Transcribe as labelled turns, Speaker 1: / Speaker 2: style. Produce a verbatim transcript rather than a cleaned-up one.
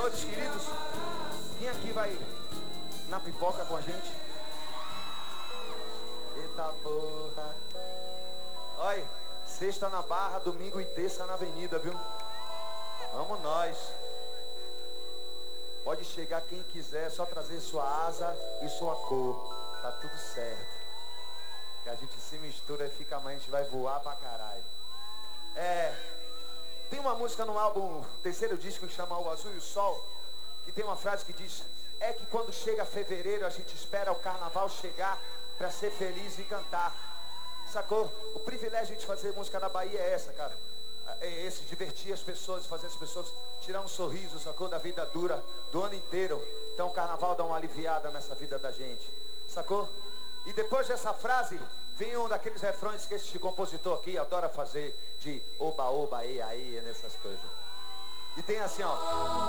Speaker 1: Todos queridos, quem aqui vai na pipoca com a gente? Eita porra. Olha, sexta na Barra, domingo e terça na Avenida, viu? Vamos nós. Pode chegar quem quiser, só trazer sua asa e sua cor. Tá tudo certo. Que a gente se mistura e fica mais, a gente vai voar pra caralho. É, tem uma música no álbum, terceiro disco, que chama O Azul e o Sol, que tem uma frase que diz: é que quando chega fevereiro a gente espera o carnaval chegar pra ser feliz e cantar. Sacou? O privilégio de fazer música na Bahia é essa, cara. É esse, divertir as pessoas, fazer as pessoas tirar um sorriso, sacou? Da vida dura do ano inteiro. Então o carnaval dá uma aliviada nessa vida da gente, sacou? E depois dessa frase vem um daqueles refrões que esse compositor aqui adora fazer, de oba, oba, ei, aí, nessas coisas. E tem assim, ó.